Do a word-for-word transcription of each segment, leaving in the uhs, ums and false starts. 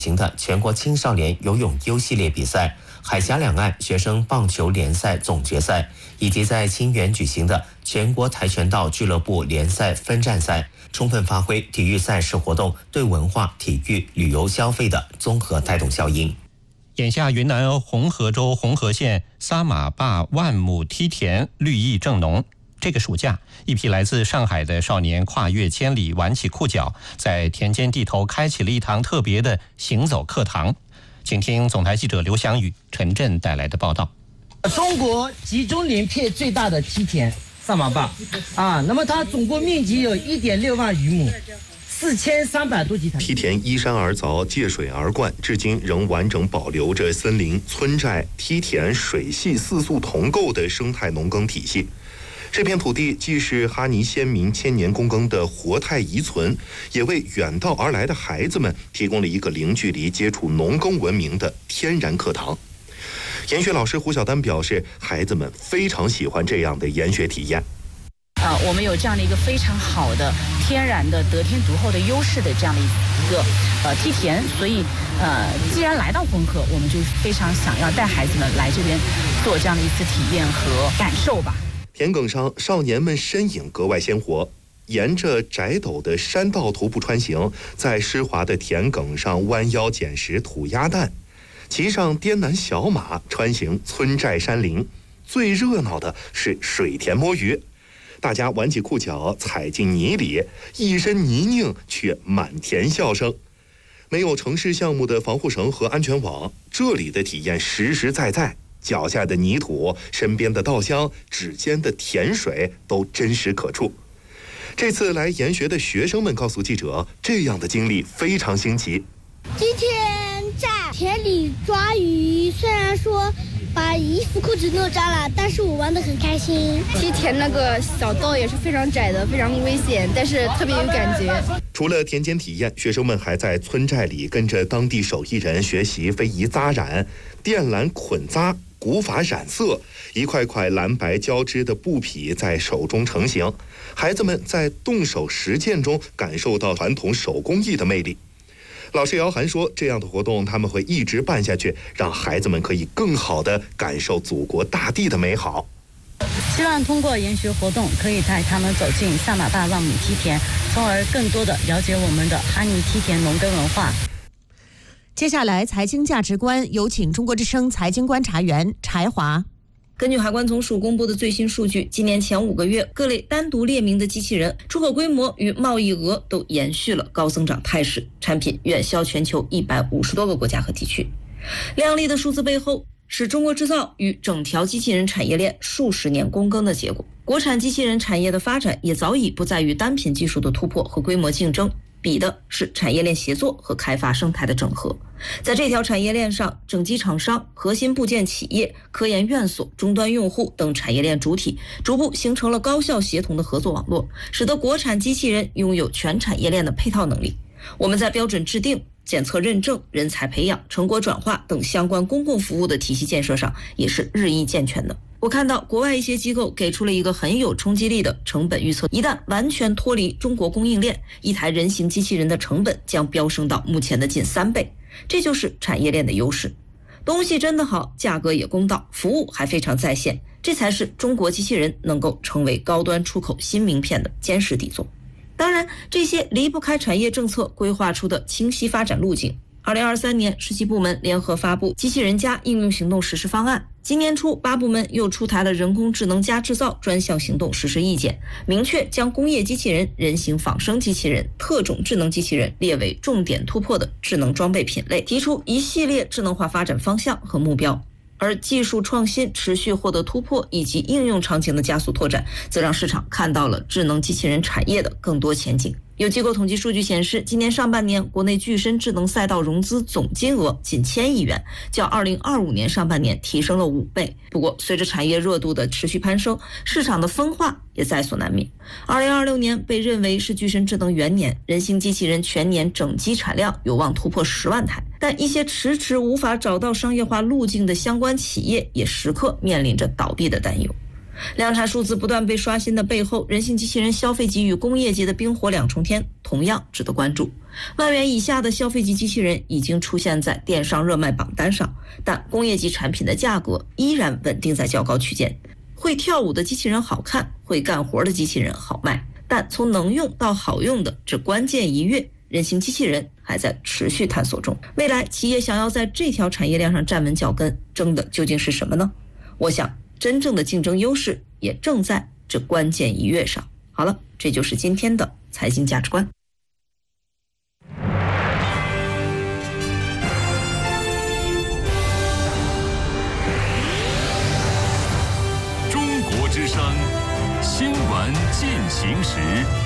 行的全国青少年游泳优系列比赛、海峡两岸学生棒球联赛总决赛，以及在清远举行的全国跆拳道俱乐部联赛分站赛，充分发挥体育赛事活动对文化、体育、旅游消费的综合带动效应。 眼下云南红河州红河县撒马坝万亩梯田绿意正浓。这个暑假，一批来自上海的少年跨越千里，挽起裤脚，在田间地头开启了一堂特别的行走课堂。请听总台记者刘翔宇、陈震带来的报道。 中国集中连片最大的梯田撒马坝啊，那么它总共面积有 一点六万余亩，四千三百多级。 梯田依山而凿，借水而灌，至今仍完整保留着森林、村寨、梯田、水系四素同构的生态农耕体系。这片土地既是哈尼先民千年躬耕的活态遗存，也为远道而来的孩子们提供了一个零距离接触农耕文明的天然课堂。研学老师胡晓丹表示，孩子们非常喜欢这样的研学体验。 呃，我们有这样的一个非常好的天然的得天独厚的优势的这样的一个呃梯田，所以呃，既然来到红河，我们就非常想要带孩子们来这边做这样的一次体验和感受吧。 田埂上，少年们身影格外鲜活，沿着窄陡的山道徒步穿行，在湿滑的田埂上弯腰捡拾土鸭蛋，骑上滇南小马穿行村寨山林。最热闹的是水田摸鱼，大家挽起裤脚踩进泥里，一身泥泞却满田笑声。没有城市项目的防护绳和安全网，这里的体验实实在在。脚下的泥土，身边的稻香，指尖的甜水都真实可触。这次来研学的学生们告诉记者，这样的经历非常新奇。 今天在田里抓鱼，虽然说把衣服裤子弄脏了，但是我玩得很开心。 梯田那个小道也是非常窄的，非常危险，但是特别有感觉。 除了田间体验，学生们还在村寨里跟着当地手艺人学习非遗扎染、靛蓝捆扎、古法染色，一块块蓝白交织的布匹在手中成型。孩子们在动手实践中感受到传统手工艺的魅力。老师姚涵说，这样的活动他们会一直办下去，让孩子们可以更好地感受祖国大地的美好。 希望通过研学活动，可以带他们走进撒马坝万亩梯田，从而更多地了解我们的哈尼梯田农耕文化。 接下来，财经价值观，有请中国之声财经观察员柴华。 根据海关总署公布的最新数据，今年前五个月，各类单独列明的机器人出口规模与贸易额都延续了高增长态势，产品远销全球一百五十多个国家和地区。亮丽的数字背后，是中国制造与整条机器人产业链数十年躬耕的结果。国产机器人产业的发展也早已不在于单品技术的突破和规模竞争，比的是产业链协作和开发生态的整合。在这条产业链上，整机厂商、核心部件企业、科研院所、终端用户等产业链主体逐步形成了高效协同的合作网络，使得国产机器人拥有全产业链的配套能力。我们在标准制定、检测认证、人才培养、成果转化等相关公共服务的体系建设上也是日益健全的。我看到国外一些机构给出了一个很有冲击力的成本预测，一旦完全脱离中国供应链，一台人形机器人的成本将飙升到目前的近三倍。这就是产业链的优势，东西真的好，价格也公道，服务还非常在线，这才是中国机器人能够成为高端出口新名片的坚实底座。当然，这些离不开产业政策规划出的清晰发展路径。二零二三年，十七部门联合发布机器人加应用行动实施方案。今年初，八部门又出台了人工智能加制造专项行动实施意见，明确将工业机器人、人形仿生机器人、特种智能机器人列为重点突破的智能装备品类，提出一系列智能化发展方向和目标。而技术创新持续获得突破以及应用场景的加速拓展，则让市场看到了智能机器人产业的更多前景。有机构统计数据显示，今年上半年国内具身智能赛道融资总金额近千亿元，较二零二五年上半年提升了五倍。不过，随着产业热度的持续攀升，市场的分化也在所难免。二零二六年被认为是具身智能元年，人形机器人全年整机产量有望突破十万台，但一些迟迟无法找到商业化路径的相关企业也时刻面临着倒闭的担忧。量产数字不断被刷新的背后，人形机器人消费级与工业级的冰火两重天， 同样值得关注。万元以下的消费级机器人已经出现在电商热卖榜单上，但工业级产品的价格依然稳定在较高区间。会跳舞的机器人好看，会干活的机器人好卖，但从能用到好用的这关键一跃，人形机器人还在持续探索中。未来企业想要在这条产业链上站稳脚跟，争的究竟是什么呢？我想真正的竞争优势也正在这关键一跃上。好了，这就是今天的财经价值观。 中国之声新闻进行时。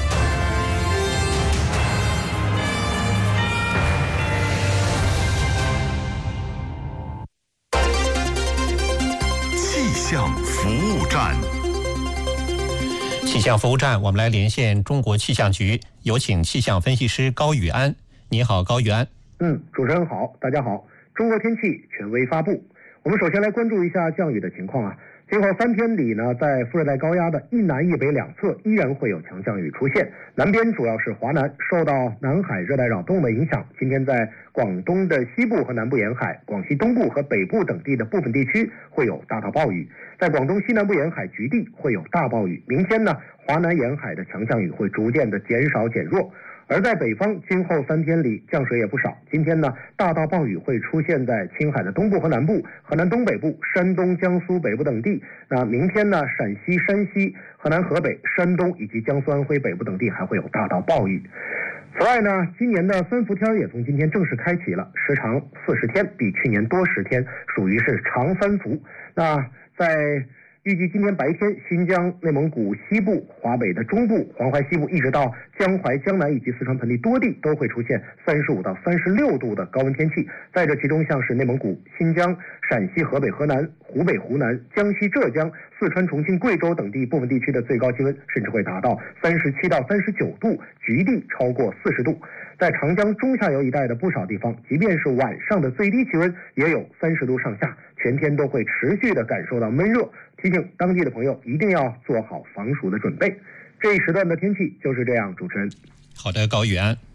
气象服务站。 气象服务站，我们来连线中国气象局，有请气象分析师高宇安。你好，高宇安。 嗯，主持人好，大家好。中国天气权威发布，我们首先来关注一下降雨的情况啊。今后三天里呢，在副热带高压的一南一北两侧依然会有强降雨出现。南边主要是华南，受到南海热带扰动的影响，今天在广东的西部和南部沿海、广西东部和北部等地的部分地区会有大到暴雨，在广东西南部沿海局地会有大暴雨。明天呢，华南沿海的强降雨会逐渐的减少减弱。而在北方，今后三天里降水也不少。今天呢，大到暴雨会出现在青海的东部和南部、河南东北部、山东、江苏北部等地。那明天呢，陕西、山西、河南、河北、山东以及江苏、安徽北部等地还会有大到暴雨。此外呢，今年的三伏天也从今天正式开启了，时长四十天，比去年多十天，属于是长三伏。那在预计今天白天，新疆、内蒙古西部、华北的中部、黄淮西部，一直到江淮、江南以及四川盆地多地都会出现三十五到三十六度的高温天气。在这其中，像是内蒙古、新疆、陕西、河北、河南、湖北、湖南、江西、浙江、四川、重庆、贵州等地部分地区的最高气温甚至会达到三十七到三十九度，局地超过四十度。在长江中下游一带的不少地方，即便是晚上的最低气温也有三十度上下，全天都会持续的感受到闷热。提醒当地的朋友一定要做好防暑的准备。这一时段的天气就是这样，主持人。 好的，高宇安。